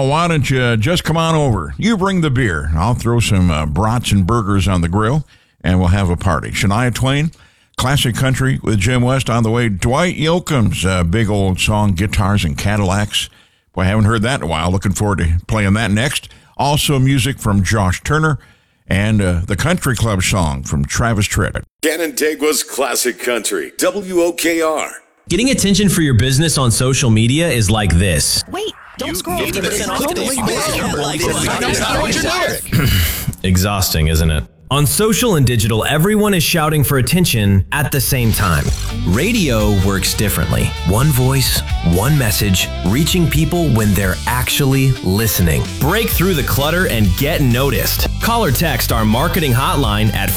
Well, why don't you just come on over? You bring the beer. I'll throw some brats and burgers on the grill, and we'll have a party. Shania Twain, Classic Country with Jim West on the way. Dwight Yoakam's big old song, Guitars and Cadillacs. Boy, I haven't heard that in a while. Looking forward to playing that next. Also music from Josh Turner and the Country Club song from Travis Tritt. Canandaigua's Classic Country, WOKR. Getting attention for your business on social media is like this. Wait, don't scroll. Exhausting, isn't it? On social and digital, everyone is shouting for attention at the same time. Radio works differently. One voice, one message, reaching people when they're actually listening. Break through the clutter and get noticed. Call or text our marketing hotline at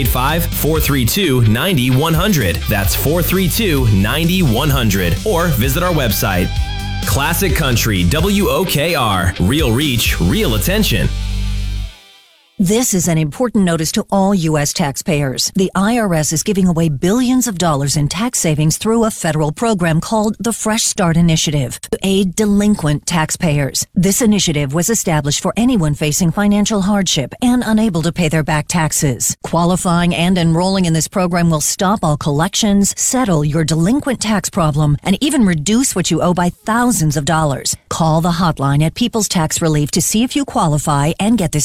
585-432-9100. That's 432-9100. Or visit our website. Classic Country, WOKR. Real reach, real attention. This is an important notice to all U.S. taxpayers. The IRS is giving away billions of dollars in tax savings through a federal program called the Fresh Start Initiative to aid delinquent taxpayers. This initiative was established for anyone facing financial hardship and unable to pay their back taxes. Qualifying and enrolling in this program will stop all collections, settle your delinquent tax problem, and even reduce what you owe by thousands of dollars. Call the hotline at People's Tax Relief to see if you qualify and get this